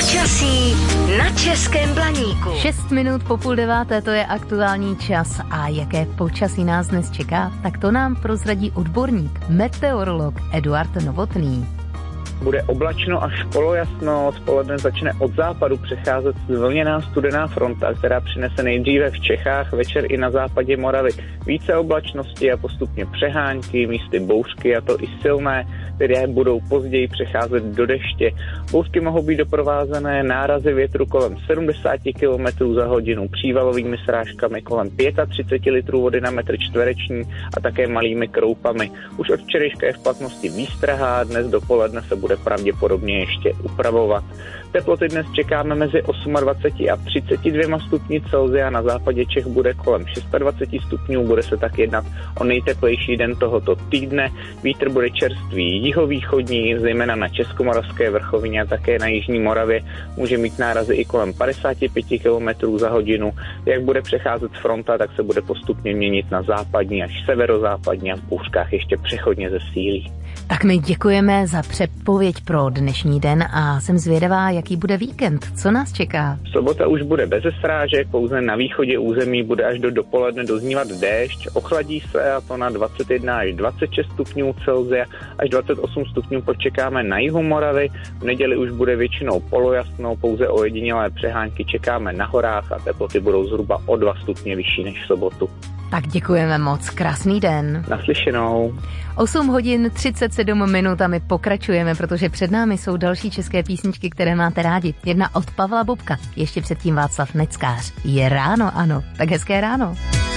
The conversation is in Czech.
Počasí na Českém Blaníku. 6 minut po 8:30, to je aktuální čas. A jaké počasí nás dnes čeká, tak to nám prozradí odborník, meteorolog Eduard Novotný. Bude oblačno až polojasno, odpoledne začne od západu přecházet zvlněná studená fronta, která přinese nejdříve v Čechách, večer i na západě Moravy více oblačnosti a postupně přehánky, místy bouřky, a to i silné, které budou později přecházet do deště. Bouřky mohou být doprovázené nárazy větru kolem 70 km za hodinu, přívalovými srážkami kolem 35 litrů vody na metr čtvereční a také malými kroupami. Už od včerejška je v platnosti výstraha, dnes dopoledne se bude pravděpodobně ještě upravovat. Teploty dnes čekáme mezi 28 a 32 stupni Celsia, na západě Čech bude kolem 26 stupňů, bude se tak jednat o nejteplejší den tohoto týdne. Vítr bude čerstvý jihovýchodní, zejména na Českomoravské vrchovině a také na jižní Moravě může mít nárazy i kolem 55 km za hodinu. Jak bude přecházet fronta, tak se bude postupně měnit na západní až severozápadní a v bouřkách ještě přechodně zesílí. Tak my děkujeme za předpověď pro dnešní den a jsem zvědavá, jaký bude víkend. Co nás čeká? Sobota už bude bez srážek, pouze na východě území bude až do dopoledne doznívat déšť, ochladí se, a to na 21 až 26 stupňů Celsia, až 28 stupňů počekáme na jihu Moravy. V neděli už bude většinou polojasno, pouze ojedinělé přehánky čekáme na horách a teploty budou zhruba o 2 stupně vyšší než v sobotu. Tak děkujeme moc, krásný den. Naslyšenou. 8 hodin 37 minut a my pokračujeme, protože před námi jsou další české písničky, které máte rádi. Jedna od Pavla Bobka, ještě předtím Václav Neckář. Je ráno, ano, tak hezké ráno.